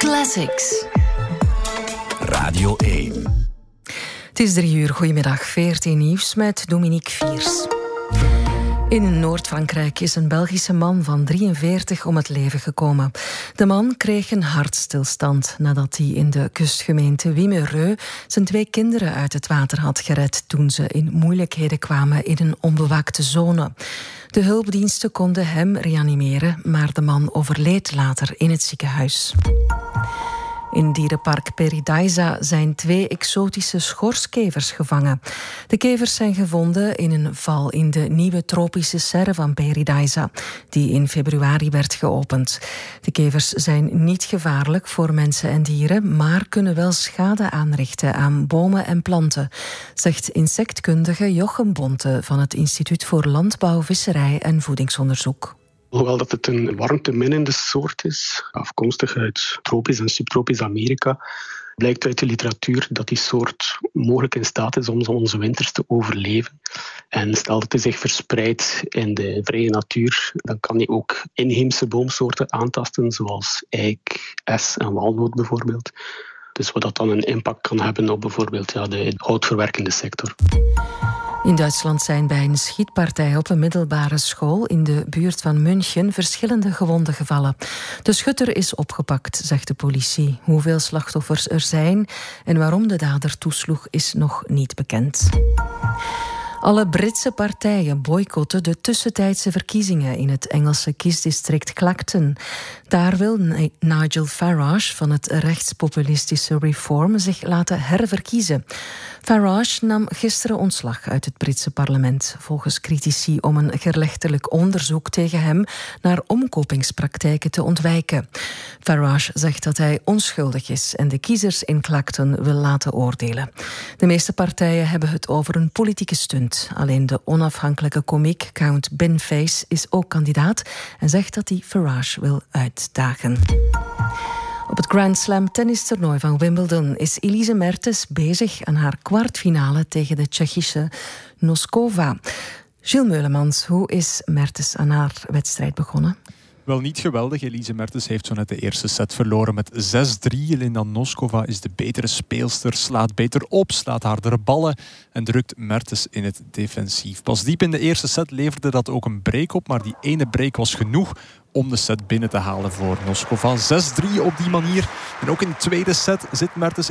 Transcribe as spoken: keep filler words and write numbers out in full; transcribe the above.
Classics. Radio één. Het is drie uur, goedemiddag, V R T Nieuws met Dominique Viers. In Noord-Frankrijk is een Belgische man van drieënveertig om het leven gekomen. De man kreeg een hartstilstand nadat hij in de kustgemeente Wimereux zijn twee kinderen uit het water had gered toen ze in moeilijkheden kwamen in een onbewaakte zone. De hulpdiensten konden hem reanimeren, maar de man overleed later in het ziekenhuis. In dierenpark Paradise zijn twee exotische schorskevers gevangen. De kevers zijn gevonden in een val in de nieuwe tropische serre van Paradise, die in februari werd geopend. De kevers zijn niet gevaarlijk voor mensen en dieren, maar kunnen wel schade aanrichten aan bomen en planten, zegt insectkundige Jochem Bonte van het Instituut voor Landbouw, Visserij en Voedingsonderzoek. Hoewel dat het een warmteminnende soort is, afkomstig uit tropisch en subtropisch Amerika, blijkt uit de literatuur dat die soort mogelijk in staat is om onze winters te overleven. En stel dat hij zich verspreidt in de vrije natuur, dan kan hij ook inheemse boomsoorten aantasten, zoals eik, es en walnoot bijvoorbeeld. Dus wat dat dan een impact kan hebben op bijvoorbeeld ja, de houtverwerkende sector. In Duitsland zijn bij een schietpartij op een middelbare school in de buurt van München verschillende gewonden gevallen. De schutter is opgepakt, zegt de politie. Hoeveel slachtoffers er zijn en waarom de dader toesloeg is nog niet bekend. Alle Britse partijen boycotten de tussentijdse verkiezingen in het Engelse kiesdistrict Clacton. Daar wil Nigel Farage van het rechtspopulistische Reform zich laten herverkiezen. Farage nam gisteren ontslag uit het Britse parlement, volgens critici om een gerechtelijk onderzoek tegen hem naar omkopingspraktijken te ontwijken. Farage zegt dat hij onschuldig is en de kiezers in Clacton wil laten oordelen. De meeste partijen hebben het over een politieke stunt. Alleen de onafhankelijke komiek Count Binface is ook kandidaat en zegt dat hij Farage wil uitdagen. Op het Grand Slam tennistoernooi van Wimbledon is Elise Mertens bezig aan haar kwartfinale tegen de Tsjechische Noskova. Gilles Meulemans, hoe is Mertens aan haar wedstrijd begonnen? Wel niet geweldig. Elise Mertens heeft zo net de eerste set verloren met zes drie. Elena Noskova is de betere speelster, slaat beter op, slaat hardere ballen en drukt Mertens in het defensief. Pas diep in de eerste set leverde dat ook een break op, maar die ene break was genoeg om de set binnen te halen voor Noskova. zes drie op die manier. En ook in de tweede set zit Mertens